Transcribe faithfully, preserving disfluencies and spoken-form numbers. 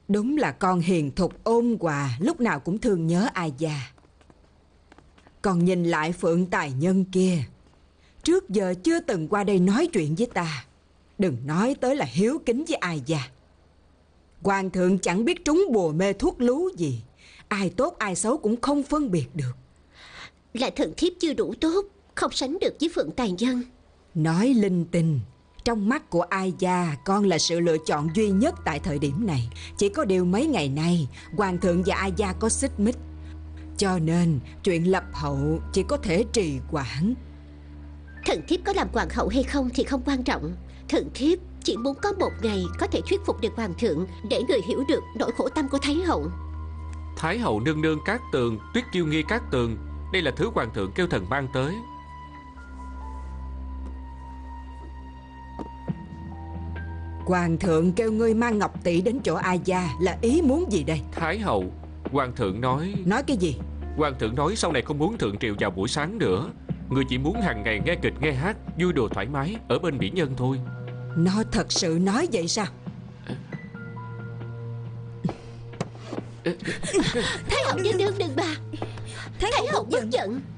Đúng là con hiền thục ôn hòa, lúc nào cũng thương nhớ ai già. Còn nhìn lại Phượng tài nhân kia, trước giờ chưa từng qua đây nói chuyện với ta, đừng nói tới là hiếu kính với ai già. Hoàng thượng chẳng biết trúng bùa mê thuốc lú gì, ai tốt ai xấu cũng không phân biệt được. Là thần thiếp chưa đủ tốt, không sánh được với Phượng tài nhân. Nói linh tinh. Trong mắt của ai gia, con là sự lựa chọn duy nhất tại thời điểm này. Chỉ có điều mấy ngày nay hoàng thượng và ai gia có xích mích, cho nên chuyện lập hậu chỉ có thể trì hoãn. Thần thiếp có làm hoàng hậu hay không thì không quan trọng. Thần thiếp chỉ muốn có một ngày có thể thuyết phục được hoàng thượng, để người hiểu được nỗi khổ tâm của Thái hậu. Thái hậu nương nương Cát Tường, Tuyết Chiêu Nghi Cát Tường, đây là thứ hoàng thượng kêu thần mang tới. Hoàng thượng kêu ngươi mang ngọc tỷ đến chỗ ai gia là ý muốn gì đây? Thái hậu, hoàng thượng nói... Nói cái gì? Hoàng thượng nói sau này không muốn thượng triều vào buổi sáng nữa. Người chỉ muốn hàng ngày nghe kịch nghe hát, vui đùa thoải mái ở bên mỹ nhân thôi. Nó thật sự nói vậy sao? Thái hậu nương nương đừng bà. Thái hậu bất giận.